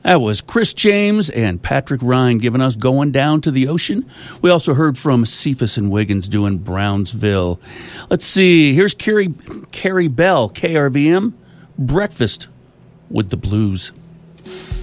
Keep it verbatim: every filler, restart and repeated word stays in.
That was Chris James and Patrick Ryan giving us Going Down to the Ocean. We also heard from Cephas and Wiggins doing Brownsville. Let's see. Here's Carrie, Carrie Bell, K R V M, Breakfast with the Blues.